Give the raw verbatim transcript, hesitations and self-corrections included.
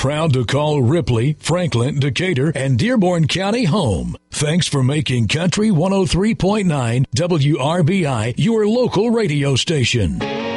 proud to call Ripley, Franklin, Decatur, and Dearborn County home. Thanks for making Country one oh three point nine W R B I your local radio station.